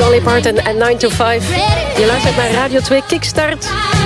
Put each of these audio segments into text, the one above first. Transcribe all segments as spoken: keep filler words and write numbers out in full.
Dolly Parton en nine to five. Je luistert naar Radio twee Kickstart.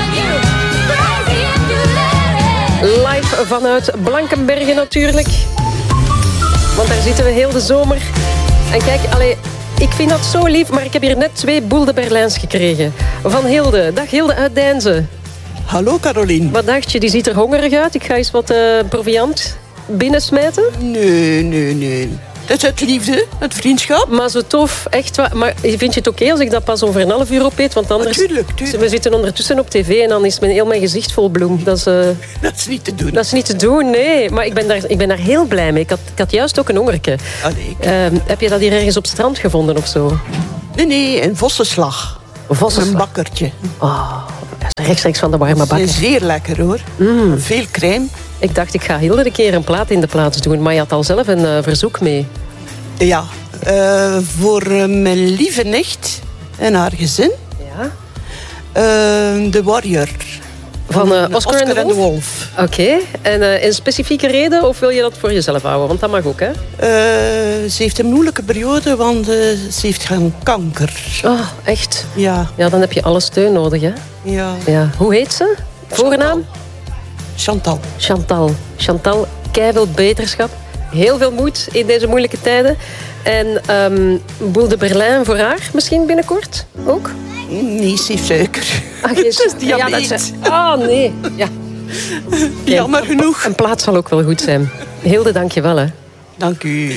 Live vanuit Blankenbergen natuurlijk. Want daar zitten we heel de zomer. En kijk, allee, ik vind dat zo lief, maar ik heb hier net twee Boule de Berlijns gekregen. Van Hilde. Dag Hilde uit Deinzen. Hallo Caroline. Wat dacht je? Die ziet er hongerig uit. Ik ga eens wat uh, proviant binnensmijten. Nee, nee, nee. Dat is het liefde, het vriendschap. Maar zo tof, echt waar. Maar vind je het oké okay als ik dat pas over een half uur opeet? Want anders... Natuurlijk, tuurlijk. We zitten ondertussen op tv en dan is mijn, heel mijn gezicht vol bloem. Dat is, uh... dat is niet te doen. Dat is niet te doen, nee. Maar ik ben daar, ik ben daar heel blij mee. Ik had, ik had juist ook een hongerke. Allee. Uh, heb je dat hier ergens op het strand gevonden of zo? Nee, nee, een vossenslag. Vossenslag. Een bakkertje. Oh, rechtstreeks van de warme bakker. Dat is zeer lekker hoor. Mm. Veel crème. Ik dacht, ik ga Hilde een keer een plaat in de plaats doen. Maar je had al zelf een uh, verzoek mee. Ja, uh, voor uh, mijn lieve nicht en haar gezin. Ja. Uh, The Warrior. Van uh, Oscar, Oscar en de Wolf? Wolf. Oké. Okay. En uh, een specifieke reden of wil je dat voor jezelf houden? Want dat mag ook, hè? Uh, ze heeft een moeilijke periode, want uh, ze heeft geen kanker. Oh, echt? Ja. Ja, dan heb je alle steun nodig, hè? Ja. Ja. Hoe heet ze? Voornaam? Chantal. Chantal. Chantal, keiveel beterschap. Heel veel moed in deze moeilijke tijden. En um, Boule de Berlijn voor haar misschien binnenkort ook? Nee, ze heeft suiker. Ah, geen... Het is diabetes. Ja, dat is... Oh, nee. Ja. Jammer genoeg. Een plaats zal ook wel goed zijn. Hilde, dank je wel, hè. Dank u.